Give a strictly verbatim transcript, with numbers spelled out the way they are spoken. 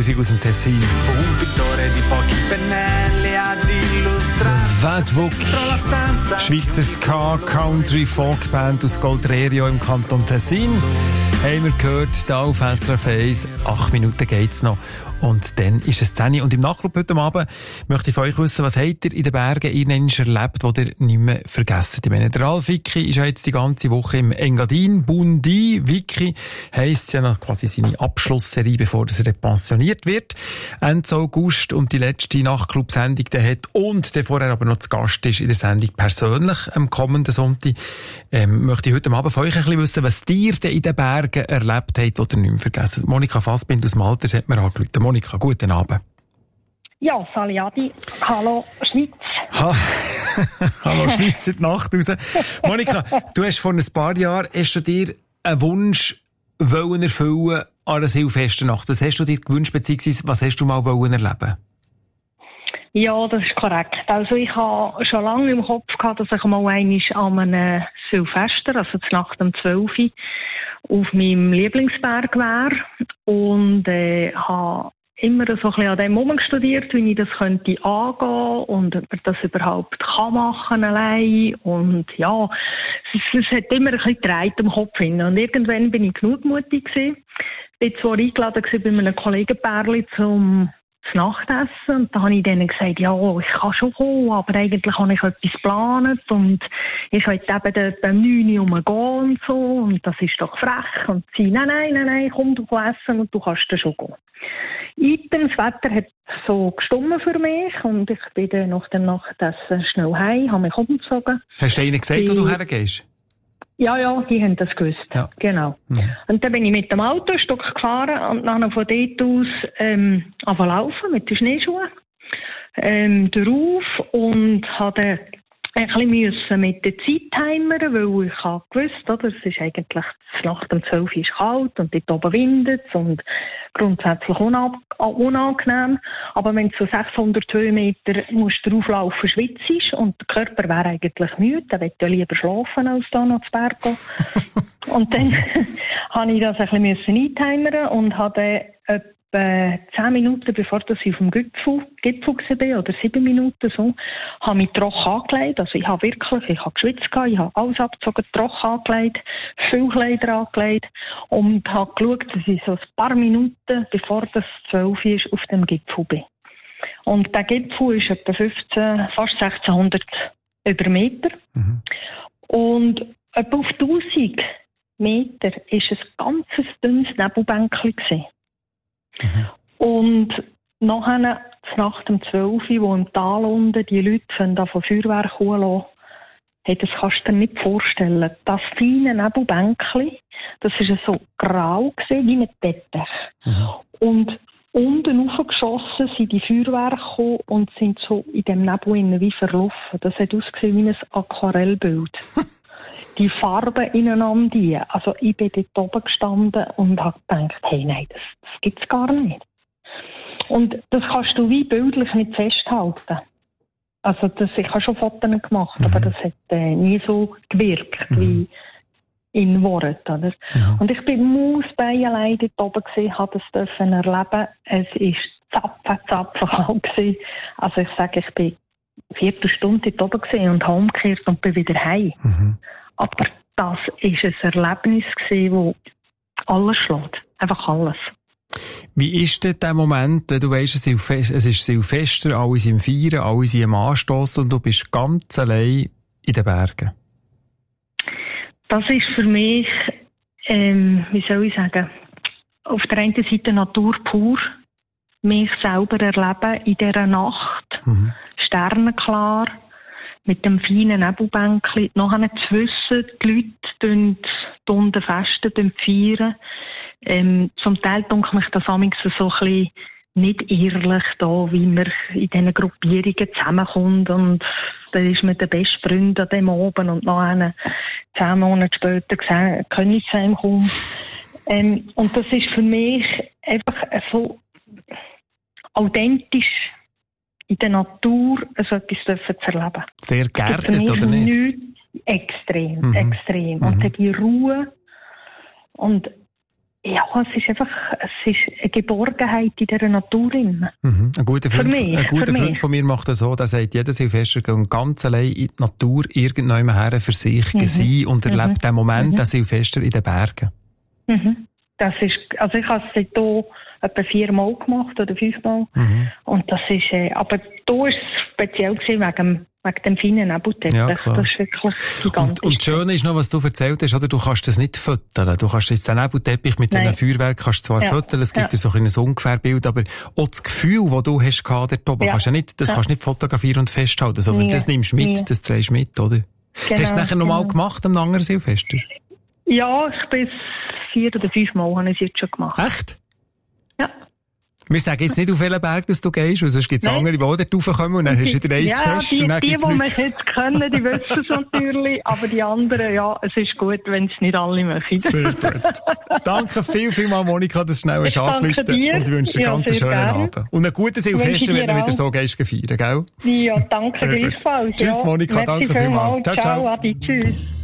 Musik aus dem Tessin. Wedwuck, Schweizer Ska, Country, Folkband aus Goltrerio im Kanton Tessin. Haben wir gehört, hier auf S R F eins. Acht Minuten geht's noch. Und dann ist es zehn Uhr. Und im Nachclub heute Abend möchte ich von euch wissen, was habt ihr in den Bergen irgendwann erlebt, was ihr nicht mehr vergessen? Ich meine, der Ralf Wicki ist ja jetzt die ganze Woche im Engadin. Bundi Wicki heisst ja noch quasi seine Abschlussserie, bevor er pensioniert wird. Ende August und die letzte Nachtclub-Sendung der hat und der vorher aber noch zu Gast ist in der Sendung persönlich am kommenden Sonntag. Ähm, möchte ich heute Abend von euch ein bisschen wissen, was ihr denn in den Bergen erlebt habt, was ihr nicht mehr vergessen. Monika Fassbind aus Malters hat mir angerufen. Monika, guten Abend. Ja, Sali Adi. Hallo, Schweiz. Ha Hallo, Schweiz in die Nacht raus. Monika, du hast vor ein paar Jahren, hast du dir einen Wunsch wollen erfüllen an einer Silvesternacht? Was hast du dir gewünscht, beziehungsweise was hast du mal wollen erleben? Ja, das ist korrekt. Also ich habe schon lange im Kopf gehabt, dass ich mal einmal an einem Silvester, also zur Nacht um zwölf Uhr, auf meinem Lieblingsberg wäre und äh, habe immer so ein bisschen an dem Moment studiert, wie ich das könnte angehen und ob man das überhaupt kann machen allein. Und ja, es, es hat immer ein bisschen gedreht im Kopf hin. Und irgendwann bin ich genugmutig gewesen. Ich war zwar eingeladen gewesen bei einem Kollegenpärchen zum zu Nachtessen und da habe ich denen gesagt, ja, ich kann schon kommen, aber eigentlich habe ich etwas geplant und ich wollte eben dort um neun Uhr rumgehen und so und das ist doch frech und sie, nein, nein, nein, nein, komm, du essen und du kannst dann schon gehen. Item, das Wetter hat so gestummen für mich und ich bin dann nach dem Nachtessen schnell heim, habe mich umgezogen. Hast du ihnen gesagt, wo du hergehst? Ja, ja, die haben das gewusst. Ja. Genau. Mhm. Und dann bin ich mit dem Auto ein Stück gefahren und dann von dort aus ähm, angefangen laufen mit den Schneeschuhen ähm, drauf und hatte ein bisschen müssen mit der Zeit heimern, weil ich habe gewusst, oder, es ist eigentlich Nacht um zwölf Uhr ist kalt und dort oben windet es und grundsätzlich unangenehm. Aber wenn du so sechshundert Höhenmeter musst drauflaufen, schwitzt und der Körper wäre eigentlich müde, dann möchte ich lieber schlafen, als da noch zu Berg gehen. Und dann habe ich das ein bisschen einheimern und habe etwa zehn Minuten, bevor ich auf dem Gipfel, Gipfel war, oder sieben Minuten so, habe mich trocken angelegt. Also ich habe wirklich, ich habe geschwitzt, ich habe alles abgezogen, trocken angelegt, viel Kleider angelegt und habe geschaut, dass ich so ein paar Minuten, bevor das zwölf ist, auf dem Gipfel bin. Und der Gipfel ist etwa fünfzehn, fast sechzehnhundert über Meter. Mhm. Und etwa auf tausend Meter war ein ganz dünnes Nebelbänkchen gewesen. Mhm. Und nachher, Nacht um zwölf Uhr, wo im Tal unten die Leute von Feuerwerk holen, hey, das kannst du dir nicht vorstellen. Das feine Nebelbänkchen, das war so grau gewesen, wie ein Teppich. Mhm. Und unten raufgeschossen sind die Feuerwerke gekommen und sind so in dem Nebel wie verlaufen. Das hat ausgesehen wie ein Aquarellbild. Die Farben ineinander, die. Also ich bin dort oben gestanden und habe gedacht, hey, nein, das, das gibt es gar nicht. Und das kannst du wie bildlich nicht festhalten. Also das, ich habe schon Fotos gemacht, mhm. aber das hat äh, nie so gewirkt mhm. wie in Worten. Oder? Ja. Und ich bin Mausbein allein dort oben gewesen, habe das dürfen erleben. Es war zapfen, zapfen kalt gewesen. Also ich sage, ich bin eine Viertelstunde dort oben gewesen und habe umgekehrt und bin wieder heim. Mhm. Aber das war ein Erlebnis gewesen, das alles schlägt. Einfach alles. Wie ist denn der Moment, wenn du weisst, es ist Silvester, alle sind im Feiern, alle sind im Anstossen und du bist ganz allein in den Bergen? Das ist für mich, ähm, wie soll ich sagen, auf der einen Seite Natur pur, mich selber erleben in dieser Nacht, mhm. sternenklar, mit dem feinen Nebelbänkchen, nachher zu wissen, die Leute die unten festen, feiern. Ähm, zum Teil denke ich das amigs so ein bisschen nicht ehrlich, da, wie man in diesen Gruppierungen zusammenkommt und dann ist man der beste Freund an dem Abend und nachher zehn Monate später können ich zu ihm kommen. Ähm, und das ist für mich einfach so authentisch in der Natur so etwas zu erleben. Sehr geerdet, oder nicht? Nichts, extrem, mhm. extrem. Und mhm. die Ruhe. Und Ja, es ist einfach, es ist eine Geborgenheit in dieser Natur. Mhm. Ein guter, Freund, mich, ein guter Freund von mir macht das so, der sagt, jeder Silvester geht ganz allein in die Natur irgendwann her für sich mhm. sein und erlebt mhm. den Moment, mhm. den Silvester in den Bergen. Mhm. Das ist, also ich habe es hier etwa viermal gemacht oder fünfmal. Mhm. Und das ist, äh, aber da war es speziell gewesen wegen dem, wegen dem feinen Nebelteppich. Ja, das ist wirklich gigantisch. Und, und das Schöne ist noch, was du erzählt hast, oder? Du kannst das nicht föteln. Du kannst jetzt den Nebelteppich mit einem Feuerwerk kannst zwar ja. föteln, es gibt ja so ein Ungefährbild, aber auch das Gefühl, das du hast gehabt, dort oben, ja. kannst du nicht, das ja. kannst du nicht fotografieren und festhalten, sondern nie. Das nimmst du mit, nie. Das drehst du mit, oder? Genau, hast du es nachher genau. nochmal gemacht am anderen Silvester? Ja, ich bin vier oder fünf Mal habe ich es jetzt schon gemacht. Echt? Ja. Wir sagen jetzt nicht, auf welchen Berg dass du gehst, weil sonst gibt es andere, die auch dort raufkommen und dann hast du wieder eins ja, fest die, und dann die, gibt's die, die nichts. wir jetzt kennen, die wissen es natürlich, aber die anderen, ja, es ist gut, wenn es nicht alle machen. Sehr gut. Danke viel, viel mal, Monika, dass du schnell hast angerufen und ich wünsche dir ja, ganz einen schönen gerne. Abend. Und einen guten Silvester, wenn du wieder so gehst feiern, gell? Ja, danke gleichfalls. Tschüss, Monika, danke vielmals. Ciao, ciao. Adi, tschüss.